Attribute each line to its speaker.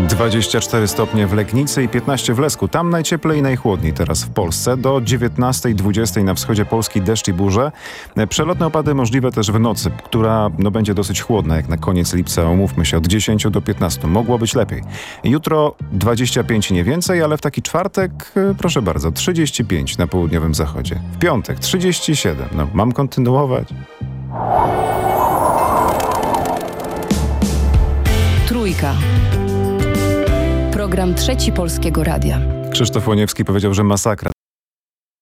Speaker 1: 24 stopnie w Legnicy i 15 w Lesku. Tam najcieplej i najchłodniej teraz w Polsce. Do 19:20 na wschodzie Polski deszcz i burze. Przelotne opady możliwe też w nocy, która będzie dosyć chłodna jak na koniec lipca. Umówmy się, od 10 do 15. Mogło być lepiej. Jutro 25 nie więcej, ale w taki czwartek, proszę bardzo, 35 na południowym zachodzie. W piątek 37. Mam kontynuować?
Speaker 2: Trójka. Program Trzeci Polskiego Radia.
Speaker 1: Krzysztof Łoniewski powiedział, że masakra.